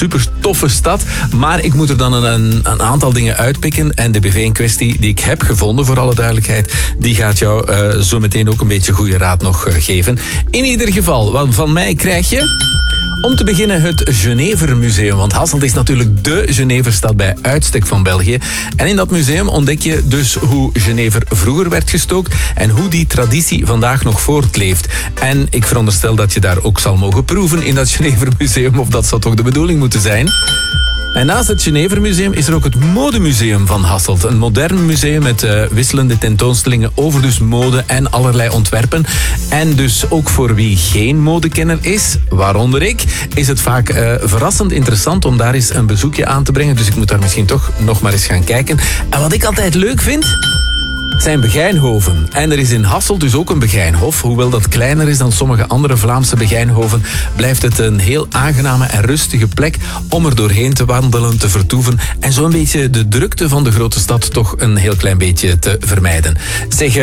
super toffe stad. Maar ik moet er dan een aantal dingen uitpikken. En de BV in kwestie die ik heb gevonden, voor alle duidelijkheid, die gaat jou zo meteen ook een beetje goede raad nog geven. In ieder geval, van mij krijg je... Om te beginnen het Genever Museum, want Hasselt is natuurlijk de Geneverstad bij uitstek van België. En in dat museum ontdek je dus hoe Genever vroeger werd gestookt en hoe die traditie vandaag nog voortleeft. En ik veronderstel dat je daar ook zal mogen proeven in dat Genever Museum, of dat zou toch de bedoeling moeten zijn. En naast het Genever Museum is er ook het Modemuseum van Hasselt. Een modern museum met wisselende tentoonstellingen over dus mode en allerlei ontwerpen. En dus ook voor wie geen modekenner is, waaronder ik, is het vaak verrassend interessant om daar eens een bezoekje aan te brengen. Dus ik moet daar misschien toch nog maar eens gaan kijken. En wat ik altijd leuk vind, zijn begijnhoven. En er is in Hasselt dus ook een begijnhof. Hoewel dat kleiner is dan sommige andere Vlaamse begijnhoven, blijft het een heel aangename en rustige plek om er doorheen te wandelen, te vertoeven en zo'n beetje de drukte van de grote stad toch een heel klein beetje te vermijden. Zeg,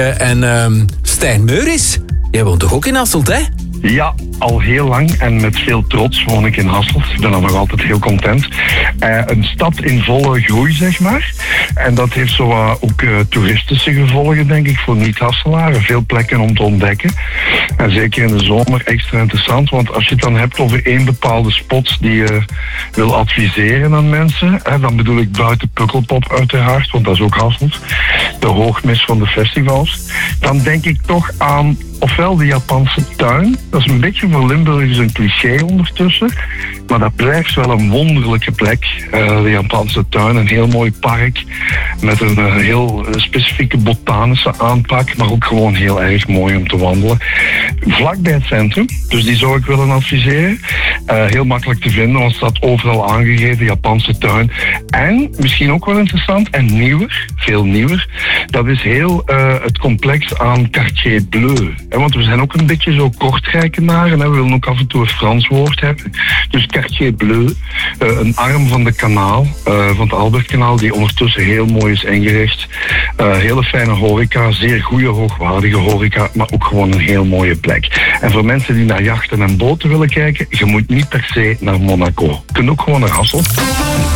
Stijn Meuris, jij woont toch ook in Hasselt, hè? Ja, al heel lang en met veel trots woon ik in Hasselt. Ik ben dan nog altijd heel content. Een stad in volle groei, zeg maar. En dat heeft zo ook toeristische gevolgen, denk ik, voor niet-Hasselaren. Veel plekken om te ontdekken. En zeker in de zomer extra interessant, want als je het dan hebt over één bepaalde spot die je wil adviseren aan mensen, dan bedoel ik buiten Pukkelpop uiteraard, want dat is ook Hasselt. De hoogmis van de festivals. Dan denk ik toch aan ofwel de Japanse tuin. Dat is een beetje voor Limburgers een cliché ondertussen. Maar dat blijft wel een wonderlijke plek. De Japanse tuin, een heel mooi park. Met een heel specifieke botanische aanpak. Maar ook gewoon heel erg mooi om te wandelen. Vlakbij het centrum. Dus die zou ik willen adviseren. Heel makkelijk te vinden, want het staat overal aangegeven. Japanse tuin. En, misschien ook wel interessant en nieuwer. Veel nieuwer. Dat is heel het complex aan Quartier Bleu. Want we zijn ook een beetje zo kortrijkenaren. We willen ook af en toe een Frans woord hebben. Dus Quartier Bleu, een arm van de kanaal, van het Albertkanaal, die ondertussen heel mooi is ingericht. Hele fijne horeca, zeer goede, hoogwaardige horeca, maar ook gewoon een heel mooie plek. En voor mensen die naar jachten en boten willen kijken, je moet niet per se naar Monaco. Je kunt ook gewoon naar Hasselt.